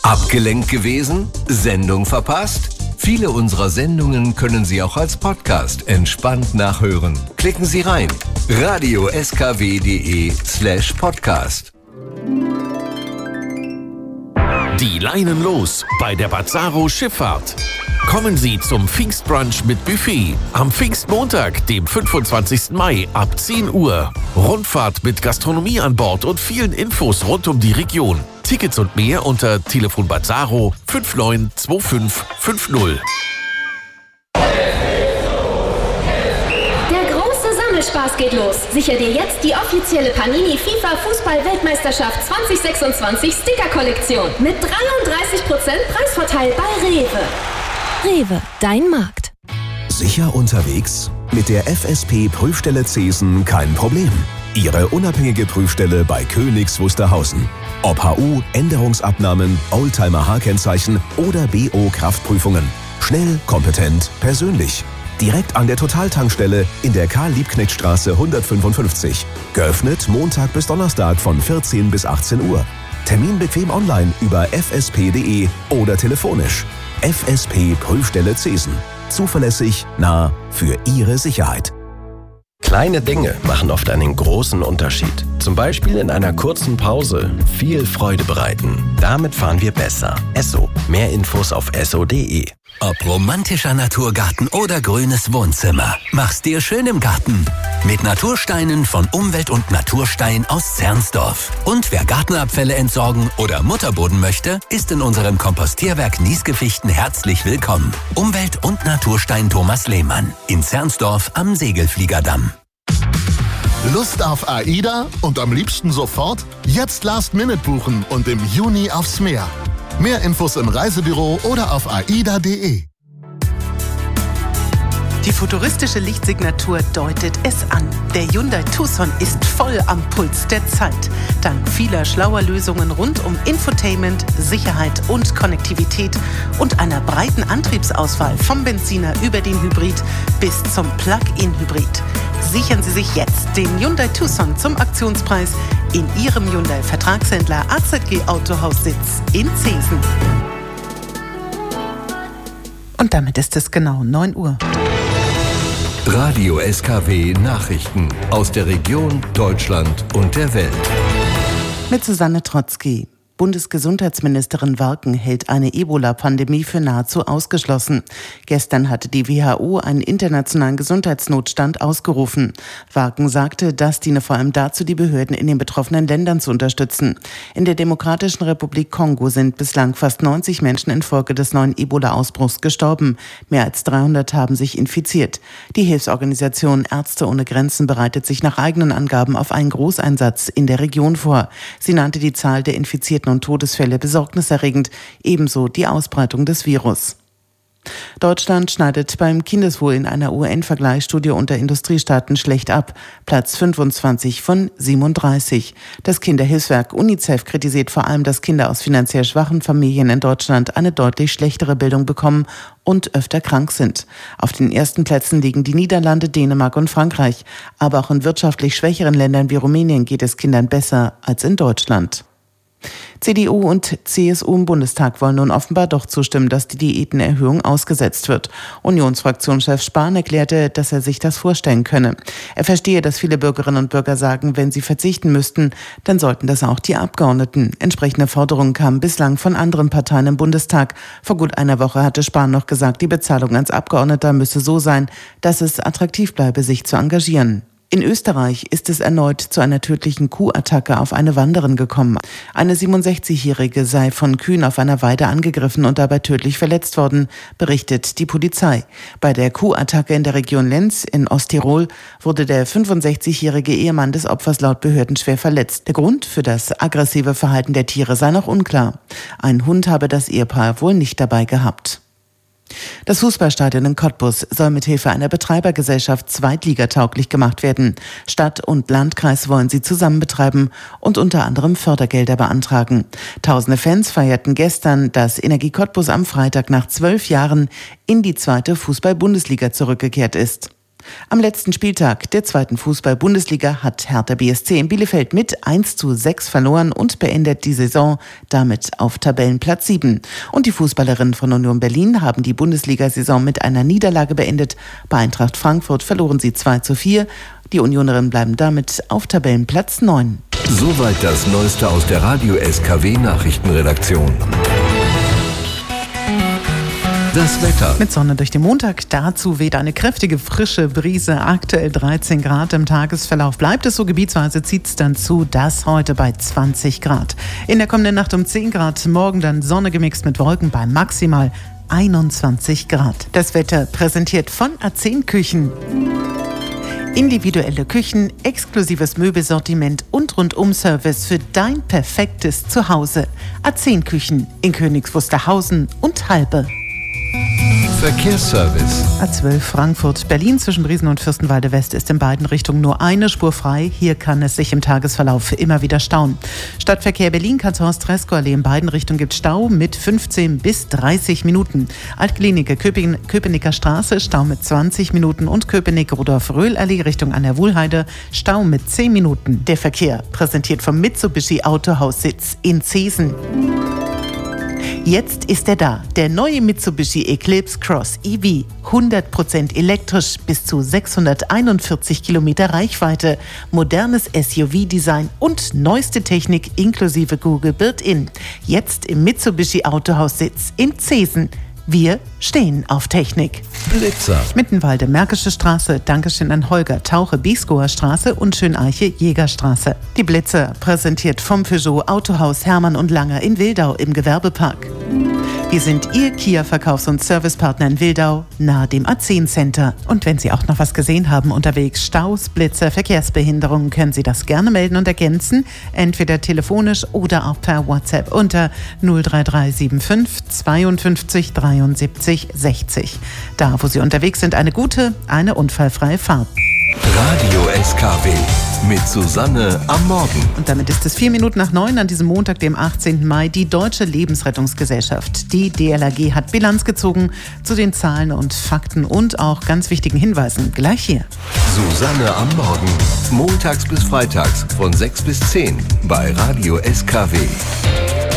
Abgelenkt gewesen? Sendung verpasst? Viele unserer Sendungen können Sie auch als Podcast entspannt nachhören. Klicken Sie rein. radio-skw.de/podcast. Die Leinen los bei der Bazzaro Schifffahrt. Kommen Sie zum Pfingstbrunch mit Buffet am Pfingstmontag, dem 25. Mai ab 10 Uhr. Rundfahrt mit Gastronomie an Bord und vielen Infos rund um die Region. Tickets und mehr unter Telefon Bazzaro 592550. Spaß geht los. Sicher dir jetzt die offizielle Panini FIFA Fußball-Weltmeisterschaft 2026 Sticker-Kollektion mit 33% Preisvorteil bei Rewe. Rewe, dein Markt. Sicher unterwegs? Mit der FSP-Prüfstelle Zesen kein Problem. Ihre unabhängige Prüfstelle bei Königs Wusterhausen. Ob HU, Änderungsabnahmen, Oldtimer-H-Kennzeichen oder BO-Kraftprüfungen. Schnell, kompetent, persönlich. Direkt an der Totaltankstelle in der Karl-Liebknecht-Straße 155. Geöffnet Montag bis Donnerstag von 14 bis 18 Uhr. Termin bequem online über fsp.de oder telefonisch. FSP Prüfstelle Zesen. Zuverlässig, nah, für Ihre Sicherheit. Kleine Dinge machen oft einen großen Unterschied. Zum Beispiel in einer kurzen Pause viel Freude bereiten. Damit fahren wir besser. Esso. Mehr Infos auf esso.de. Ob romantischer Naturgarten oder grünes Wohnzimmer, mach's dir schön im Garten. Mit Natursteinen von Umwelt und Naturstein aus Zernsdorf. Und wer Gartenabfälle entsorgen oder Mutterboden möchte, ist in unserem Kompostierwerk Niesgefichten herzlich willkommen. Umwelt- und Naturstein Thomas Lehmann in Zernsdorf am Segelfliegerdamm. Lust auf AIDA und am liebsten sofort? Jetzt Last-Minute buchen und im Juni aufs Meer. Mehr Infos im Reisebüro oder auf aida.de. Die futuristische Lichtsignatur deutet es an. Der Hyundai Tucson ist voll am Puls der Zeit. Dank vieler schlauer Lösungen rund um Infotainment, Sicherheit und Konnektivität und einer breiten Antriebsauswahl vom Benziner über den Hybrid bis zum Plug-in-Hybrid. Sichern Sie sich jetzt den Hyundai Tucson zum Aktionspreis in Ihrem Hyundai-Vertragshändler AZG Autohaussitz in Zesen. Und damit ist es genau 9 Uhr. Radio SKW Nachrichten aus der Region, Deutschland und der Welt. Mit Susanne Trotzki. Bundesgesundheitsministerin Warken hält eine Ebola-Pandemie für nahezu ausgeschlossen. Gestern hatte die WHO einen internationalen Gesundheitsnotstand ausgerufen. Warken sagte, das diene vor allem dazu, die Behörden in den betroffenen Ländern zu unterstützen. In der Demokratischen Republik Kongo sind bislang fast 90 Menschen infolge des neuen Ebola-Ausbruchs gestorben. Mehr als 300 haben sich infiziert. Die Hilfsorganisation Ärzte ohne Grenzen bereitet sich nach eigenen Angaben auf einen Großeinsatz in der Region vor. Sie nannte die Zahl der Infizierten und Todesfälle besorgniserregend, ebenso die Ausbreitung des Virus. Deutschland schneidet beim Kindeswohl in einer UN-Vergleichsstudie unter Industriestaaten schlecht ab. Platz 25 von 37. Das Kinderhilfswerk UNICEF kritisiert vor allem, dass Kinder aus finanziell schwachen Familien in Deutschland eine deutlich schlechtere Bildung bekommen und öfter krank sind. Auf den ersten Plätzen liegen die Niederlande, Dänemark und Frankreich. Aber auch in wirtschaftlich schwächeren Ländern wie Rumänien geht es Kindern besser als in Deutschland. CDU und CSU im Bundestag wollen nun offenbar doch zustimmen, dass die Diätenerhöhung ausgesetzt wird. Unionsfraktionschef Spahn erklärte, dass er sich das vorstellen könne. Er verstehe, dass viele Bürgerinnen und Bürger sagen, wenn sie verzichten müssten, dann sollten das auch die Abgeordneten. Entsprechende Forderungen kamen bislang von anderen Parteien im Bundestag. Vor gut einer Woche hatte Spahn noch gesagt, die Bezahlung als Abgeordneter müsse so sein, dass es attraktiv bleibe, sich zu engagieren. In Österreich ist es erneut zu einer tödlichen Kuhattacke auf eine Wanderin gekommen. Eine 67-Jährige sei von Kühen auf einer Weide angegriffen und dabei tödlich verletzt worden, berichtet die Polizei. Bei der Kuhattacke in der Region Lenz in Osttirol wurde der 65-jährige Ehemann des Opfers laut Behörden schwer verletzt. Der Grund für das aggressive Verhalten der Tiere sei noch unklar. Ein Hund habe das Ehepaar wohl nicht dabei gehabt. Das Fußballstadion in Cottbus soll mithilfe einer Betreibergesellschaft zweitligatauglich gemacht werden. Stadt und Landkreis wollen sie zusammen betreiben und unter anderem Fördergelder beantragen. Tausende Fans feierten gestern, dass Energie Cottbus am Freitag nach 12 Jahren in die zweite Fußball-Bundesliga zurückgekehrt ist. Am letzten Spieltag der 2. Fußball-Bundesliga hat Hertha BSC in Bielefeld mit 1:6 verloren und beendet die Saison damit auf Tabellenplatz 7. Und die Fußballerinnen von Union Berlin haben die Bundesliga-Saison mit einer Niederlage beendet. Bei Eintracht Frankfurt verloren sie 2:4. Die Unionerinnen bleiben damit auf Tabellenplatz 9. Soweit das Neueste aus der Radio SKW Nachrichtenredaktion. Das Wetter. Mit Sonne durch den Montag. Dazu weht eine kräftige, frische Brise. Aktuell 13 Grad. Im Tagesverlauf bleibt es so. Gebietsweise zieht es dann zu. Das heute bei 20 Grad. In der kommenden Nacht um 10 Grad. Morgen dann Sonne gemixt mit Wolken bei maximal 21 Grad. Das Wetter präsentiert von A10 Küchen. Individuelle Küchen, exklusives Möbelsortiment und Rundum-Service für dein perfektes Zuhause. A10 Küchen in Königs Wusterhausen und Halbe. Verkehrsservice. A12 Frankfurt-Berlin zwischen Briesen und Fürstenwalde West ist in beiden Richtungen nur eine Spur frei. Hier kann es sich im Tagesverlauf immer wieder stauen. Stadtverkehr Berlin-Karl-Horst-Tresckow-Allee in beiden Richtungen gibt Stau mit 15 bis 30 Minuten. Altklinike Köpenicker Straße Stau mit 20 Minuten und Köpenick-Rudolf-Röhl-Allee Richtung an der Wuhlheide Stau mit 10 Minuten. Der Verkehr präsentiert vom Mitsubishi Autohaussitz in Zeesen. Jetzt ist er da, der neue Mitsubishi Eclipse Cross EV. 100% elektrisch, bis zu 641 Kilometer Reichweite, modernes SUV-Design und neueste Technik inklusive Google Built-In. Jetzt im Mitsubishi Autohaussitz in Zeesen. Wir stehen auf Technik. Blitzer. Mittenwalde, Märkische Straße, Dankeschön an Holger, Tauche, Biesgoer Straße und Schöneiche, Jägerstraße. Die Blitzer präsentiert vom Peugeot Autohaus Hermann und Langer in Wildau im Gewerbepark. Wir sind Ihr Kia-Verkaufs- und Servicepartner in Wildau, nahe dem A10 Center. Und wenn Sie auch noch was gesehen haben unterwegs, Staus, Blitzer, Verkehrsbehinderungen, können Sie das gerne melden und ergänzen, entweder telefonisch oder auch per WhatsApp unter 03375 52 73 60. Da, wo Sie unterwegs sind, eine gute, eine unfallfreie Fahrt. Radio SKW mit Susanne am Morgen. Und damit ist es 9:04 an diesem Montag, dem 18. Mai. Die Deutsche Lebensrettungsgesellschaft, die DLRG, hat Bilanz gezogen zu den Zahlen und Fakten und auch ganz wichtigen Hinweisen. Gleich hier. Susanne am Morgen. Montags bis freitags von 6 bis 10 bei Radio SKW.